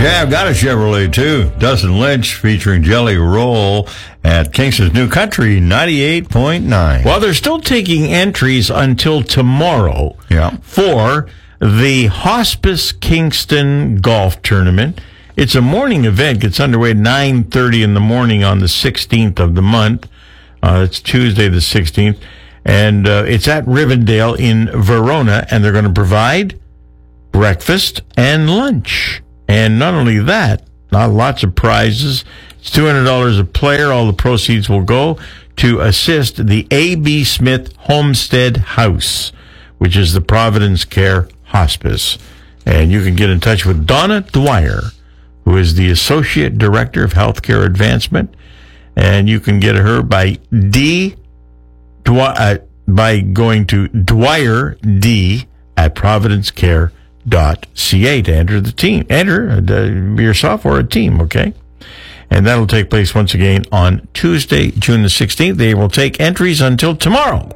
Yeah, I've got a Chevrolet too. Dustin Lynch featuring Jelly Roll at Kingston's New Country 98.9. Well, they're still taking entries until tomorrow for the Hospice Kingston Golf Tournament. It's a morning event. Gets underway at 9:30 in the morning on the 16th of the month. It's Tuesday the 16th. And it's at Rivendell in Verona, and they're going to provide breakfast and lunch. And not only that, lots of prizes. It's $200 a player. All the proceeds will go to assist the A.B. Smith Homestead House, which is the Providence Care Hospice. And you can get in touch with Donna Dwyer, who is the Associate Director of Healthcare Advancement. And you can get her by going to DwyerD at providencecare.ca to enter the team. Enter yourself or a team, okay? And that'll take place once again on Tuesday, June the 16th. They will take entries until tomorrow.